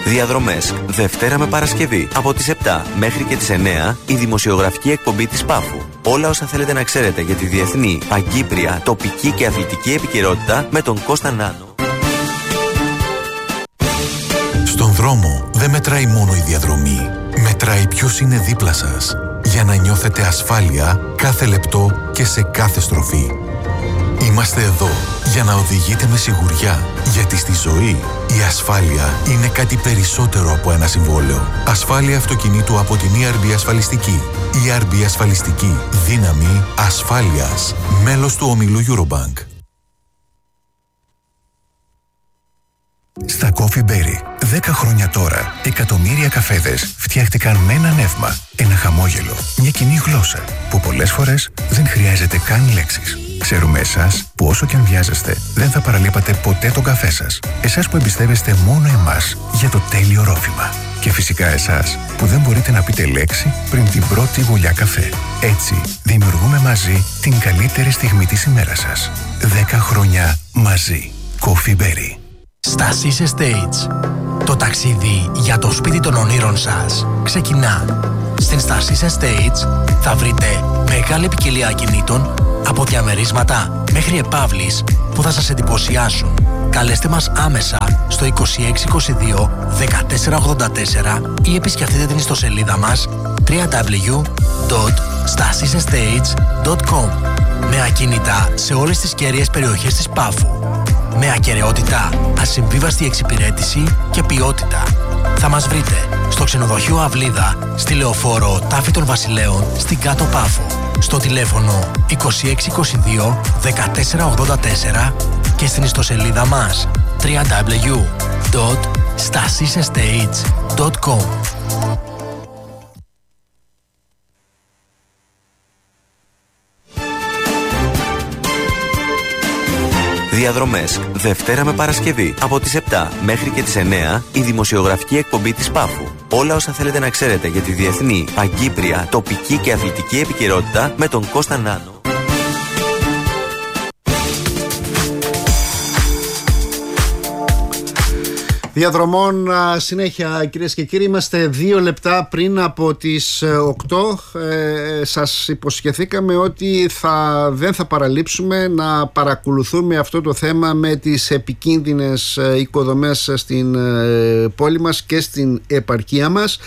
Διαδρομές Δευτέρα με Παρασκευή από τις 7 μέχρι και τις 9 η δημοσιογραφική εκπομπή της Πάφου. Όλα όσα θέλετε να ξέρετε για τη διεθνή, παγκύπρια, τοπική και αθλητική επικαιρότητα με τον Κώστα Νάνο. Στον δρόμο δεν μετράει μόνο η διαδρομή. Μετράει ποιος είναι δίπλα σας για να νιώθετε ασφάλεια κάθε λεπτό και σε κάθε στροφή. Είμαστε εδώ για να οδηγείτε με σιγουριά, γιατί στη ζωή η ασφάλεια είναι κάτι περισσότερο από ένα συμβόλαιο. Ασφάλεια αυτοκινήτου από την ERB Ασφαλιστική. ERB Ασφαλιστική. Δύναμη ασφάλειας. Μέλος του ομίλου Eurobank. Στα Coffee Berry, 10 χρόνια τώρα, εκατομμύρια καφέδες φτιάχτηκαν με ένα νεύμα, ένα χαμόγελο, μια κοινή γλώσσα, που πολλές φορές δεν χρειάζεται καν λέξεις. Ξέρουμε εσάς που όσο και αν βιάζεστε, δεν θα παραλείπατε ποτέ τον καφέ σας. Εσάς που εμπιστεύεστε μόνο εμάς για το τέλειο ρόφημα. Και φυσικά εσάς που δεν μπορείτε να πείτε λέξη πριν την πρώτη γουλιά καφέ. Έτσι, δημιουργούμε μαζί την καλύτερη στιγμή της ημέρας σας. 10 χρόνια μαζί. Coffee Berry. Stasis Estates. Το ταξίδι για το σπίτι των ονείρων σας ξεκινά. Στην Stasis Estates θα βρείτε μεγάλη ποικιλία ακινήτων από διαμερίσματα μέχρι επαύλεις που θα σας εντυπωσιάσουν. Καλέστε μας άμεσα στο 2622 1484 ή επισκεφτείτε την ιστοσελίδα μας www.stasisestates.com. με ακίνητα σε όλες τις κέρυες περιοχές της Πάφου. Με ακεραιότητα, ασυμβίβαστη εξυπηρέτηση και ποιότητα. Θα μας βρείτε στο ξενοδοχείο Αυλίδα, στη Λεωφόρο Τάφη των Βασιλέων, στην Κάτω Πάφο. Στο τηλέφωνο 2622 1484 και στην ιστοσελίδα μας www.stasisestates.com. Διαδρομές Δευτέρα με Παρασκευή από τις 7 μέχρι και τις 9 η δημοσιογραφική εκπομπή της Πάφου. Όλα όσα θέλετε να ξέρετε για τη διεθνή, παγκύπρια, τοπική και αθλητική επικαιρότητα με τον Κώστα Νάνο. Διαδρομών συνέχεια, κυρίες και κύριοι. Είμαστε 2 λεπτά πριν από τις 8. Σας υποσχεθήκαμε ότι δεν θα παραλείψουμε να παρακολουθούμε αυτό το θέμα με τις επικίνδυνες οικοδομές στην πόλη μας και στην επαρχία μας,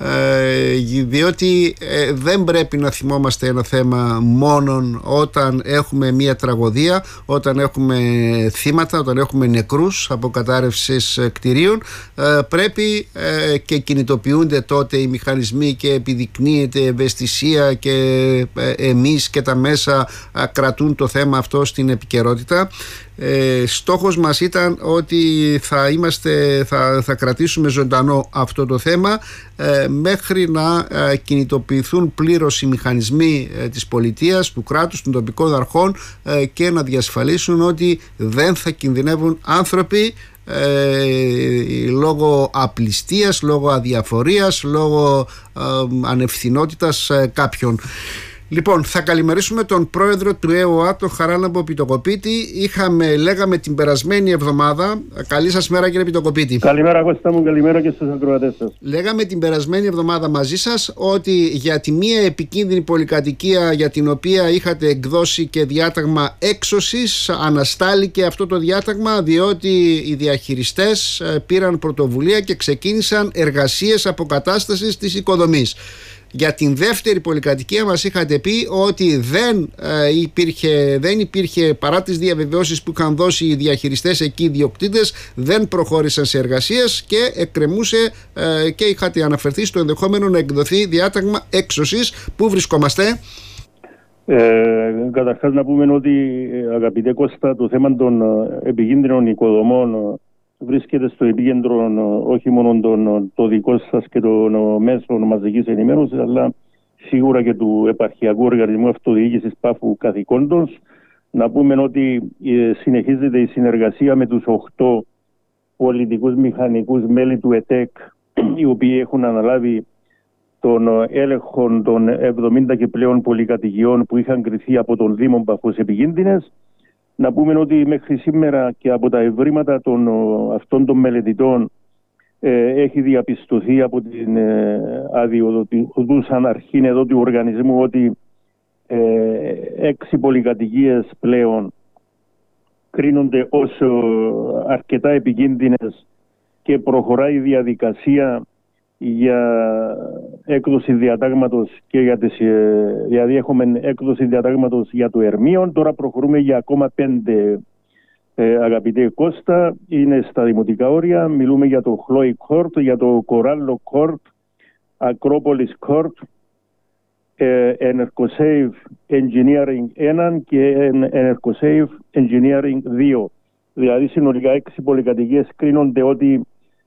διότι δεν πρέπει να θυμόμαστε ένα θέμα μόνον όταν έχουμε μια τραγωδία, όταν έχουμε θύματα, όταν έχουμε νεκρούς από κατάρρευσης κτηρίων. Πρέπει και κινητοποιούνται τότε οι μηχανισμοί και επιδεικνύεται ευαισθησία και εμείς και τα μέσα κρατούν το θέμα αυτό στην επικαιρότητα. Στόχος μας ήταν ότι θα κρατήσουμε ζωντανό αυτό το θέμα μέχρι να κινητοποιηθούν πλήρως οι μηχανισμοί της πολιτείας, του κράτους, των τοπικών αρχών και να διασφαλίσουν ότι δεν θα κινδυνεύουν άνθρωποι λόγω απληστίας, λόγω αδιαφορίας, λόγω ανευθυνότητας κάποιων. Λοιπόν, θα καλημερίσουμε τον πρόεδρο του ΕΟΑ, τον Χαράλαμπο Πιτοκοπίτη. Λέγαμε την περασμένη εβδομάδα. Καλή σας μέρα, κύριε Πιτοκοπίτη. Καλημέρα, Κώστα μου, καλημέρα και στους ακροατές σας. Λέγαμε την περασμένη εβδομάδα μαζί σας ότι για τη μία επικίνδυνη πολυκατοικία για την οποία είχατε εκδώσει και διάταγμα έξωσης, αναστάληκε αυτό το διάταγμα διότι οι διαχειριστές πήραν πρωτοβουλία και ξεκίνησαν εργασίες αποκατάστασης της οικοδομής. Για την δεύτερη πολυκατοικία μας είχατε πει ότι δεν υπήρχε παρά τις διαβεβαιώσεις που είχαν δώσει οι διαχειριστές εκεί, οι ιδιοκτήτες δεν προχώρησαν σε εργασίες και εκκρεμούσε και είχατε αναφερθεί στο ενδεχόμενο να εκδοθεί διάταγμα έξωσης. Πού βρισκόμαστε? Καταρχάς να πούμε ότι, αγαπητέ Κώστα, το θέμα των επικίνδυνων οικοδομών βρίσκεται στο επίκεντρο όχι μόνο το δικό σας και των μέσων μαζικής ενημέρωσης, αλλά σίγουρα και του επαρχιακού οργανισμού αυτοδιοίκησης Πάφου καθηκόντος. Να πούμε ότι συνεχίζεται η συνεργασία με τους 8 πολιτικούς μηχανικούς μέλη του ΕΤΕΚ, οι οποίοι έχουν αναλάβει τον έλεγχο των 70 και πλέον πολυκατοικιών που είχαν κριθεί από τον Δήμο Παφός επικίνδυνες. Να πούμε ότι μέχρι σήμερα και από τα ευρήματα αυτών των μελετητών έχει διαπιστωθεί από την αδειοδοτούσαν αρχή εδώ του οργανισμού ότι 6 πολυκατοικίες πλέον κρίνονται ως αρκετά επικίνδυνες και προχωράει η διαδικασία για έκδοση διατάγματος και δηλαδή έχουμε έκδοση διατάγματος για το Ερμείον. Τώρα προχωρούμε για ακόμα 5, αγαπητέ Κώστα, είναι στα δημοτικά όρια. Μιλούμε για το Χλόι Κόρτ, για το Κοράλλο Κόρτ, Ακρόπολης Κόρτ, Enercosave Engineering 1 και Enercosave Engineering 2. Δηλαδή συνολικά 6 πολυκατοικίες κρίνονται ότι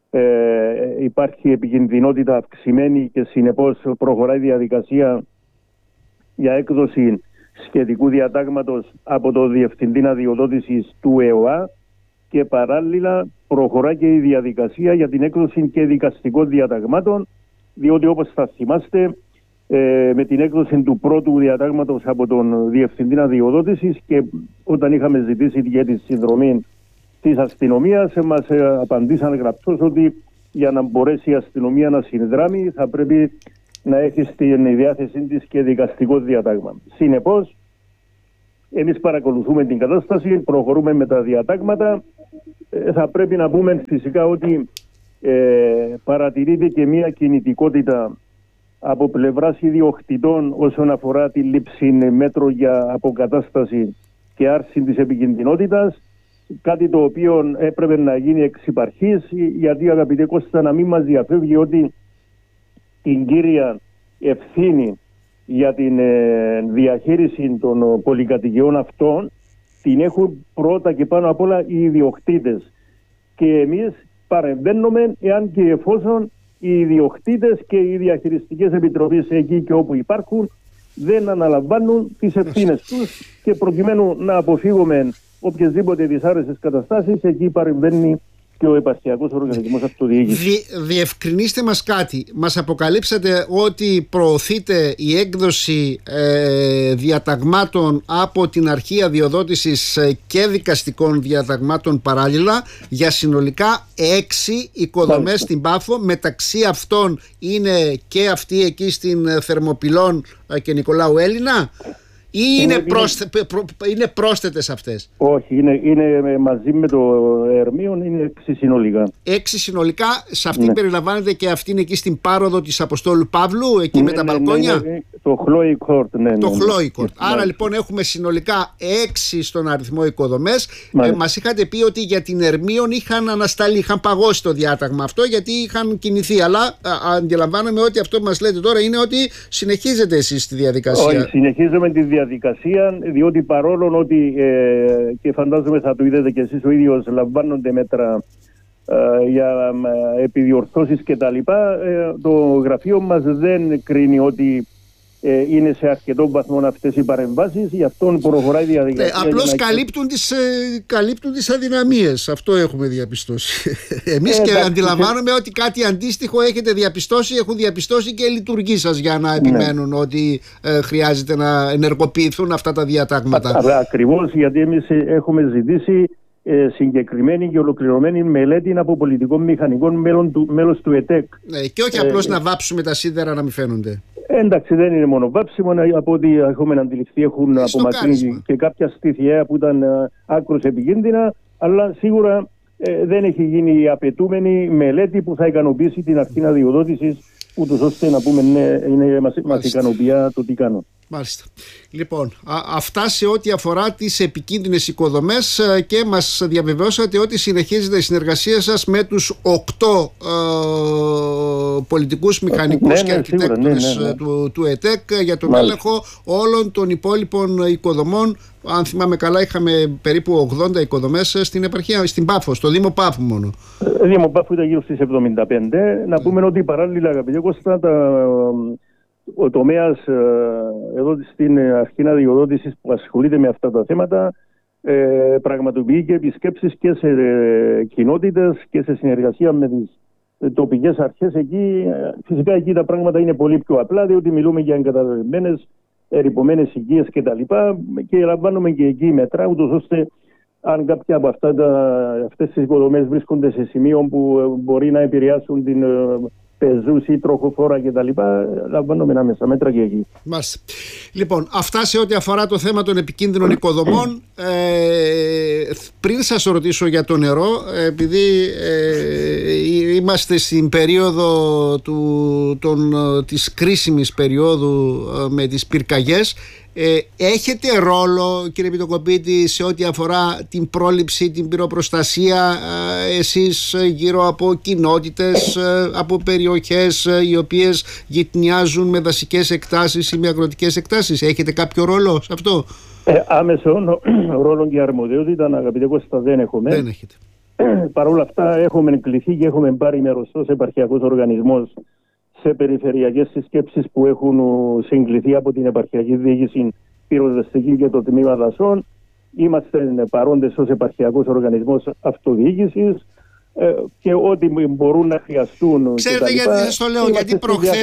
υπάρχει επικινδυνότητα αυξημένη και συνεπώς προχωράει διαδικασία για έκδοση σχετικού διατάγματος από το Διευθυντή Αδειοδότησης του ΕΟΑ και παράλληλα προχωρά και η διαδικασία για την έκδοση και δικαστικών διαταγμάτων, διότι όπως θα θυμάστε με την έκδοση του πρώτου διατάγματος από τον Διευθυντή Αδειοδότησης και όταν είχαμε ζητήσει για τη συνδρομή της αστυνομίας μας απαντήσαν γραπτώς ότι για να μπορέσει η αστυνομία να συνδράμει θα πρέπει να έχει στην διάθεσή της και δικαστικό διατάγμα. Συνεπώς, εμείς παρακολουθούμε την κατάσταση, προχωρούμε με τα διατάγματα. Θα πρέπει να πούμε φυσικά ότι παρατηρείται και μια κινητικότητα από πλευράς ιδιοκτητών όσον αφορά τη λήψη μέτρων για αποκατάσταση και άρση της επικινδυνότητας. Κάτι το οποίο έπρεπε να γίνει εξ υπαρχής, γιατί αγαπητέ Κώστα να μην μας διαφεύγει ότι την κύρια ευθύνη για την διαχείριση των πολυκατοικιών αυτών την έχουν πρώτα και πάνω απ' όλα οι ιδιοκτήτες. Και εμείς παρεμβαίνουμε εάν και εφόσον οι ιδιοκτήτες και οι διαχειριστικές επιτροπές εκεί και όπου υπάρχουν δεν αναλαμβάνουν τις ευθύνες τους και προκειμένου να αποφύγουμε οποιασδήποτε δυσάρεστες καταστάσεις, εκεί παρεμβαίνει και ο επαρχιακός οργανισμός αυτοδιοίκησης. Διευκρινίστε μας κάτι. Μας αποκαλύψατε ότι προωθείται η έκδοση διαταγμάτων από την αρχή αδειοδότησης και δικαστικών διαταγμάτων παράλληλα για συνολικά 6 οικοδομές στην Πάφο. Μεταξύ αυτών είναι και αυτή εκεί στην Θερμοπυλών και Νικολάου Έλληνα. Ή είναι πρόσθετες αυτές? Όχι, είναι μαζί με το Ερμείον, είναι 6 συνολικά. 6 συνολικά, σε αυτήν περιλαμβάνεται και αυτήν εκεί στην πάροδο της Αποστόλου Παύλου, εκεί με τα μπαλκόνια. Το Χλόι Κόρτ, Το Χλόι Κόρτ. Άρα λοιπόν έχουμε συνολικά 6 στον αριθμό οικοδομές. Μας είχατε πει ότι για την Ερμείον είχαν ανασταλεί, είχαν παγώσει το διάταγμα αυτό γιατί είχαν κινηθεί. Αλλά αντιλαμβάνομαι ότι αυτό που μας λέτε τώρα είναι ότι συνεχίζετε εσείς τη διαδικασία. Όχι, συνεχίζουμε τη διαδικασία, διότι παρόλο ότι και φαντάζομαι θα το είδατε και εσείς ο ίδιος λαμβάνονται μέτρα για επιδιορθώσεις και τα λοιπά, το γραφείο μας δεν κρίνει ότι είναι σε αρκετό βαθμό αυτές οι παρεμβάσεις, γι' αυτό προχωράει η διαδικασία. Απλώς καλύπτουν τις αδυναμίες, αυτό έχουμε διαπιστώσει. Εμείς και αντιλαμβάνομαι ότι κάτι αντίστοιχο έχετε διαπιστώσει, έχουν διαπιστώσει και οι λειτουργοί σας για να επιμένουν ότι χρειάζεται να ενεργοποιηθούν αυτά τα διατάγματα. Αλλά ακριβώς γιατί εμείς έχουμε ζητήσει συγκεκριμένη και ολοκληρωμένη μελέτη από πολιτικών μηχανικών μέλος του ΕΤΕΚ. Και όχι απλώς να βάψουμε τα σίδερα να μην φαίνονται. Εντάξει, δεν είναι μόνο βάψιμο, από ό,τι έχουμε αντιληφθεί έχουν απομακρύνει και κάποια στοιχεία που ήταν άκρως επικίνδυνα, αλλά σίγουρα δεν έχει γίνει η απαιτούμενη μελέτη που θα ικανοποιήσει την αρχή αδειοδότησης, ούτως ώστε να πούμε ναι, μας ικανοποιεί το τι κάνω. Μάλιστα. Λοιπόν, αυτά σε ό,τι αφορά τις επικίνδυνες οικοδομές και μας διαβεβαιώσατε ότι συνεχίζεται η συνεργασία σας με τους 8 πολιτικούς μηχανικούς και αρχιτέκτονες του ΕΤΕΚ για τον έλεγχο όλων των υπόλοιπων οικοδομών. Αν θυμάμαι καλά, είχαμε περίπου 80 οικοδομές στην επαρχία, στην Πάφο, στο Δήμο Πάφου μόνο. Δήμο Πάφου ήταν γύρω στις 75. Να πούμε ότι παράλληλα, αγαπητέ Κώστα, ο τομέας εδώ στην αρχή αδειοδότησης που ασχολείται με αυτά τα θέματα πραγματοποιεί και επισκέψεις και σε κοινότητες και σε συνεργασία με τις τοπικές αρχές εκεί. Φυσικά εκεί τα πράγματα είναι πολύ πιο απλά, διότι μιλούμε για εγκαταλελειμμένες, ερειπωμένες οικίες κτλ. Και λαμβάνουμε και εκεί μέτρα, ούτως ώστε αν κάποια από αυτές τις υποδομές βρίσκονται σε σημείο που μπορεί να επηρεάσουν την πεζούς ή τροχοφόρα κτλ. Λαμβάνουμε άμεσα μέτρα και εκεί. Μάλιστα. Λοιπόν, αυτά σε ό,τι αφορά το θέμα των επικίνδυνων οικοδομών. Πριν σας ρωτήσω για το νερό, επειδή είμαστε στην περίοδο της κρίσιμης περίοδου με τις πυρκαγιές, έχετε ρόλο, κύριε Πιτοκοπίτη, σε ό,τι αφορά την πρόληψη, την πυροπροστασία, εσείς γύρω από κοινότητες, από περιοχές οι οποίες γειτονιάζουν με δασικές εκτάσεις ή με αγροτικές εκτάσεις? Έχετε κάποιο ρόλο σε αυτό? Άμεσο ρόλο και αρμοδιότητα, αγαπητέ Κώστα, δεν έχουμε. Δεν έχετε. Παρ' όλα αυτά έχουμε κληθεί και έχουμε πάρει μέρος ως επαρχιακός οργανισμός σε περιφερειακές συσκέψεις που έχουν συγκληθεί από την επαρχιακή διοίκηση πυροσβεστική και το τμήμα δασών. Είμαστε παρόντες ως επαρχιακός οργανισμός αυτοδιοίκησης και ό,τι μπορούν να χρειαστούν. Ξέρετε γιατί σας το λέω? Γιατί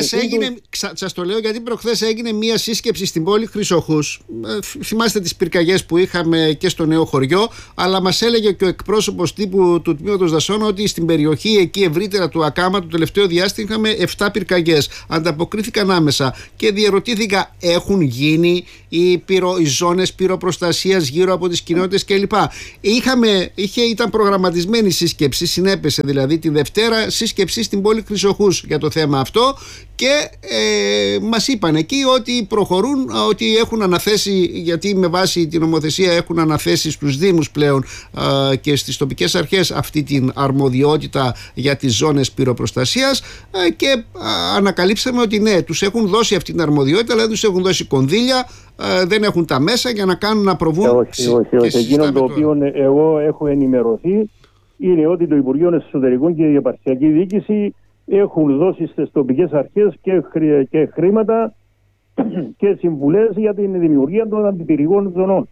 προχθές έγινε μια σύσκεψη στην πόλη Χρυσοχούς. Θυμάστε τις πυρκαγιές που είχαμε και στο νέο χωριό, αλλά μας έλεγε και ο εκπρόσωπος τύπου του τμήματος δασών ότι στην περιοχή εκεί ευρύτερα του Ακάμα το τελευταίο διάστημα είχαμε 7 πυρκαγιές. Ανταποκρίθηκαν άμεσα και διερωτήθηκα, έχουν γίνει οι ζώνες πυροπροστασίας γύρω από τις κοινότητες κλπ? Ήταν προγραμματισμένη σύσκεψη, συνέπεσε δηλαδή τη Δευτέρα σύσκεψη στην πόλη Χρυσοχούς για το θέμα αυτό και μας είπαν εκεί ότι προχωρούν, ότι έχουν αναθέσει, γιατί με βάση την νομοθεσία έχουν αναθέσει στους Δήμους πλέον και στις τοπικές αρχές αυτή την αρμοδιότητα για τις ζώνες πυροπροστασίας και ανακαλύψαμε ότι ναι, τους έχουν δώσει αυτή την αρμοδιότητα, αλλά δεν τους έχουν δώσει κονδύλια, δεν έχουν τα μέσα για να κάνουν να προβούν. Όχι. Εκείνο το οποίο εγώ έχω ενημερωθεί είναι ότι το Υπουργείο Εσωτερικών και η επαρχιακή διοίκηση έχουν δώσει στις τοπικές αρχές και χρήματα και συμβουλές για την δημιουργία των αντιπυρικών ζωνών.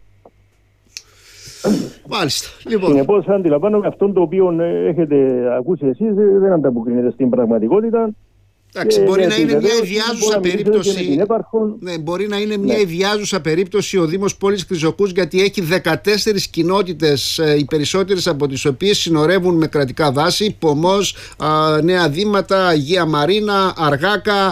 Μάλιστα. Λοιπόν. Συνεπώς, αντιλαμβάνομαι, αυτό το οποίο έχετε ακούσει εσείς δεν ανταποκρίνεται στην πραγματικότητα. Εντάξει, μπορεί να είναι μια ιδιάζουσα περίπτωση. Ναι, μπορεί να είναι μια ιδιάζουσα περίπτωση ο Δήμος Πόλης Χρυσοχούς, γιατί έχει 14 κοινότητες, οι περισσότερες από τις οποίες συνορεύουν με κρατικά δάση: Πομός, Νέα Δήματα, Αγία Μαρίνα, Αργάκα,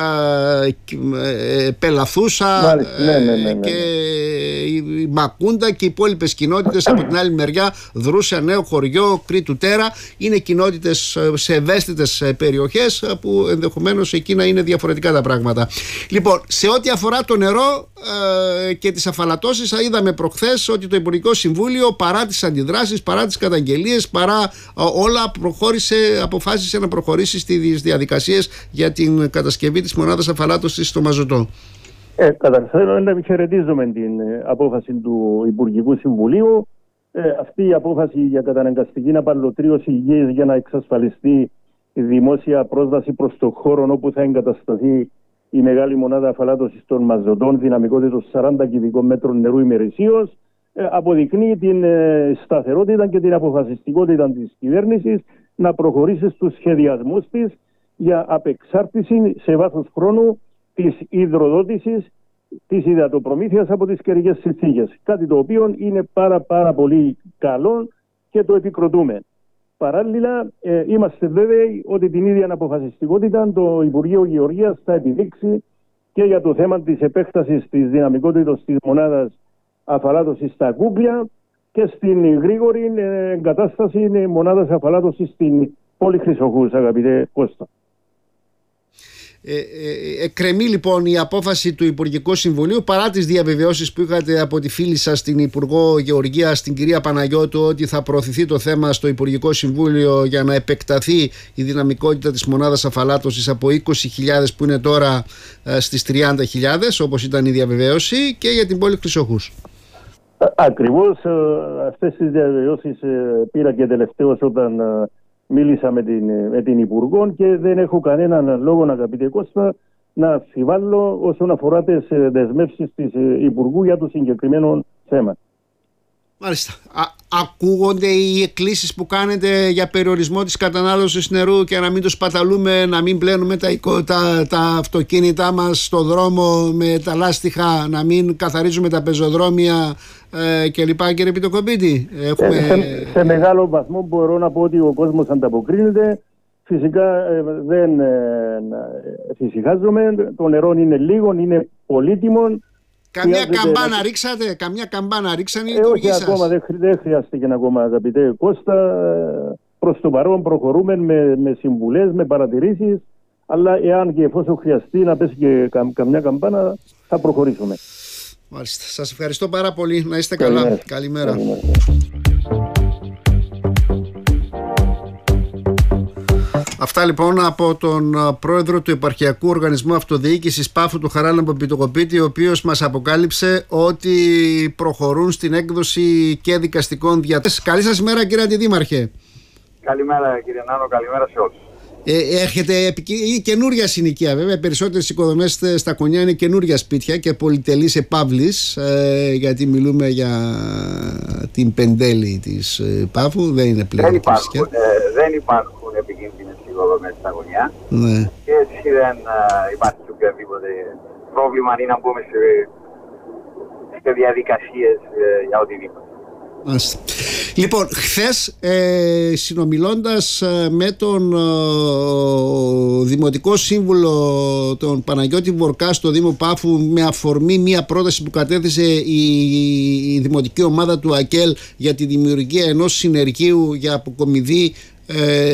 Πελαθούσα και η Μακούντα και οι υπόλοιπες κοινότητες από την άλλη μεριά, Δρούσια, Νέο Χωριό, Κρήτου Τέρα. Είναι κοινότητες σε ευαίσθητες περιοχές που ενδεχομένως εκεί να είναι διαφορετικά τα πράγματα. Λοιπόν, σε ό,τι αφορά το νερό και τις αφαλατώσεις, είδαμε προχθές ότι το Υπουργικό Συμβούλιο, παρά τις αντιδράσεις, παρά τις καταγγελίες, παρά όλα, αποφάσισε να προχωρήσει στις διαδικασίες για την κατασκευή της μονάδας αφαλάτωσης στο Μαζωτό. Καταρχήν να χαιρετίζουμε την απόφαση του Υπουργικού Συμβουλίου. Αυτή η απόφαση για καταναγκαστική απαλωτρίωση γης για να εξασφαλιστεί η δημόσια πρόσβαση προς το χώρο όπου θα εγκατασταθεί η μεγάλη μονάδα αφαλάτωσης των Μαζωτών, δυναμικότητας 40 κυβικών μέτρων νερού ημερησίως, αποδεικνύει την σταθερότητα και την αποφασιστικότητα της κυβέρνησης να προχωρήσει στους σχεδιασμούς της για απεξάρτηση σε βάθος χρόνου της υδροδότησης, της υδατοπρομήθειας από τις καιρικές συνθήκες. Κάτι το οποίο είναι πάρα πολύ καλό και το επικροτούμε. Παράλληλα, είμαστε βέβαιοι ότι την ίδια αποφασιστικότητα το Υπουργείο Γεωργίας θα επιδείξει και για το θέμα της επέκτασης της δυναμικότητας της μονάδας αφαλάτωσης στα Κούκλια και στην γρήγορη εγκατάσταση μονάδας αφαλάτωσης στην πόλη Χρυσοχούς, αγαπητέ Κώστα. Εκκρεμεί λοιπόν η απόφαση του Υπουργικού Συμβουλίου, παρά τις διαβεβαιώσεις που είχατε από τη φίλη σας την Υπουργό Γεωργίας, την κυρία Παναγιώτου, ότι θα προωθηθεί το θέμα στο Υπουργικό Συμβούλιο για να επεκταθεί η δυναμικότητα της μονάδας αφαλάτωσης από 20.000 που είναι τώρα στις 30.000, όπως ήταν η διαβεβαίωση, και για την πόλη Χρυσοχούς. Ακριβώς αυτές τις διαβεβαιώσεις πήρα και τελευταίως όταν μίλησα με την Υπουργό και δεν έχω κανέναν λόγο, αγαπητέ Κώστα, να αμφιβάλλω όσον αφορά τις δεσμεύσεις της Υπουργού για το συγκεκριμένο θέμα. Μάλιστα. Ακούγονται οι εκκλήσεις που κάνετε για περιορισμό της κατανάλωσης νερού και να μην το σπαταλούμε, να μην πλένουμε τα αυτοκίνητά μας στο δρόμο με τα λάστιχα, να μην καθαρίζουμε τα πεζοδρόμια κλπ. Κύριε Πιτοκομπίτη, σε μεγάλο βαθμό μπορώ να πω ότι ο κόσμος ανταποκρίνεται. Φυσικά δεν φυσικάζομαι, το νερό είναι λίγο, είναι πολύτιμο. Καμιά καμπάνα ρίξατε, καμιά καμπάνα ρίξανε οι όχι σας. Ακόμα, δεν χρειάστηκε ακόμα, αγαπητέ Κώστα. Προς το παρόν προχωρούμε με συμβουλές, με παρατηρήσεις, αλλά εάν και εφόσον χρειαστεί να πέσει και καμιά καμπάνα, θα προχωρήσουμε. Μάλιστα. Σας ευχαριστώ πάρα πολύ. Να είστε καλά. Καλημέρα. Αυτά λοιπόν από τον πρόεδρο του Επαρχιακού Οργανισμού Αυτοδιοίκησης Πάφου του Χαράλαμπο Πιτοκοπίτη, ο οποίος μας αποκάλυψε ότι προχωρούν στην έκδοση και δικαστικών διατάξεων. Καλή σας ημέρα, κύριε Αντιδήμαρχε. Καλημέρα, κύριε Νάνο, καλημέρα σε όλους. Έρχεται καινούρια συνοικία, βέβαια. Περισσότερες οικοδομές στα Κονιά είναι καινούρια σπίτια και πολυτελείς επαύλης, γιατί μιλούμε για την πεντέλη της Πάφου. Δεν είναι πλέον. Δεν υπάρχουν επικίνδυνες οικοδομές στα Κονιά. Ναι. Και έτσι δεν υπάρχει οποιαδήποτε πρόβλημα ή να μπούμε σε διαδικασίες για οτιδήποτε. Λοιπόν, χθες συνομιλώντας με τον Δημοτικό Σύμβουλο τον Παναγιώτη Βορκά στο Δήμο Πάφου, με αφορμή μια πρόταση που κατέθεσε η Δημοτική Ομάδα του ΑΚΕΛ για τη δημιουργία ενός συνεργείου για αποκομιδή